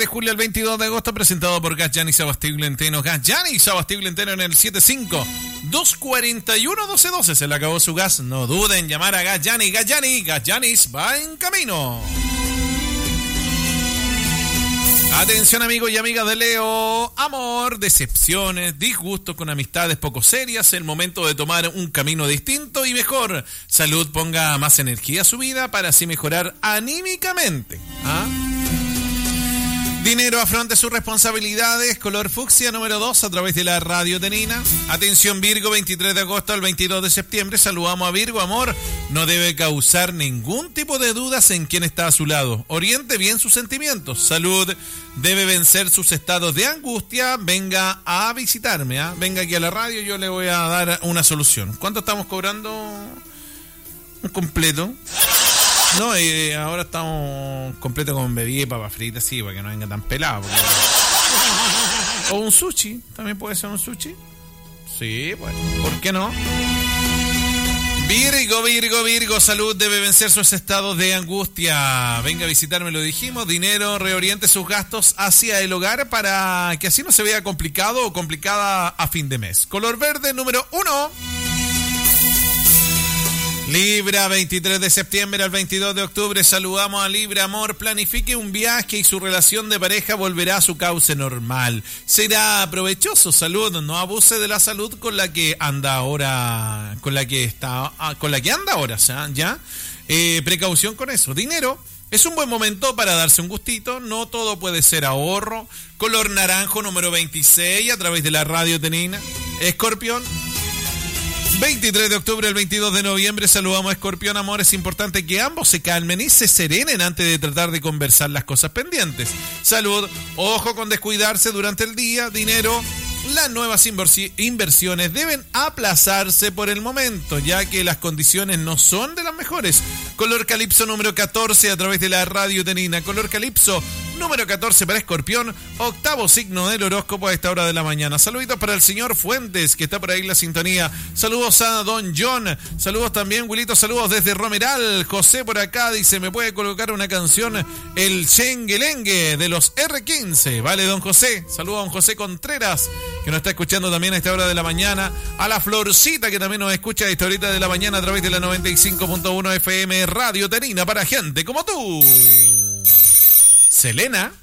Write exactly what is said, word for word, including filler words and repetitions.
de julio al veintidós de agosto, presentado por Gas Yanis Abastible Enteno. Gas Yanis Abastible Enteno en el setenta y cinco, doscientos cuarenta y uno, doce doce. Se le acabó su gas. No duden en llamar a Gas Yanis. Gas Yanis, Gas Yanis va en camino. Atención amigos y amigas de Leo, amor, decepciones, disgustos con amistades poco serias, el momento de tomar un camino distinto y mejor. Salud, ponga más energía a su vida para así mejorar anímicamente. ¿Ah? Dinero, afronte sus responsabilidades, color fucsia número dos a través de la radio Tenina. Atención Virgo, veintitrés de agosto al veintidós de septiembre, saludamos a Virgo, amor, no debe causar ningún tipo de dudas en quién está a su lado. Oriente bien sus sentimientos. Salud, debe vencer sus estados de angustia, venga a visitarme, ¿eh? Venga aquí a la radio, yo le voy a dar una solución. ¿Cuánto estamos cobrando un completo? No, eh, ahora estamos completo con bebida y papas fritas, sí, para que no venga tan pelado. Porque... O un sushi, también puede ser un sushi. Sí, bueno, ¿por qué no? Virgo, Virgo, Virgo, salud, debe vencer sus estados de angustia. Venga a visitarme, lo dijimos. Dinero, reoriente sus gastos hacia el hogar para que así no se vea complicado o complicada a fin de mes. Color verde número uno. Libra, veintitrés de septiembre al veintidós de octubre, saludamos a Libra, amor, planifique un viaje y su relación de pareja volverá a su cauce normal. Será provechoso, salud, no abuse de la salud con la que anda ahora, con la que está, con la que anda ahora, ¿ya? Eh, precaución con eso. Dinero, es un buen momento para darse un gustito, no todo puede ser ahorro. Color naranjo número veintiséis a través de la radio Tenina. Escorpión. veintitrés de octubre al veintidós de noviembre, saludamos a Escorpión, amor, es importante que ambos se calmen y se serenen antes de tratar de conversar las cosas pendientes. Salud, ojo con descuidarse durante el día. Dinero, las nuevas inversi- inversiones deben aplazarse por el momento, ya que las condiciones no son de las mejores. Color calipso número catorce a través de la radio Tenina. Color calipso número catorce para Escorpión, octavo signo del horóscopo a esta hora de la mañana. Saluditos para el señor Fuentes, que está por ahí en la sintonía. Saludos a don John. Saludos también, Wilito. Saludos desde Romeral. José por acá dice, ¿me puede colocar una canción? El Chenguelengue de los erre quince. Vale, don José. Saludos a don José Contreras, que nos está escuchando también a esta hora de la mañana. A la Florcita, que también nos escucha a esta horita de la mañana a través de la noventa y cinco punto uno F M Radio Tenina para gente como tú. Selena.